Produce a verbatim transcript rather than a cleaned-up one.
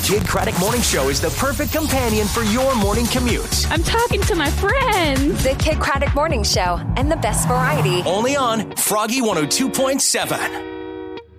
Kidd Kraddick Morning Show is the perfect companion for your morning commute. I'm talking to my friends. The Kidd Kraddick Morning Show and the best variety. Only on Froggy one oh two point seven.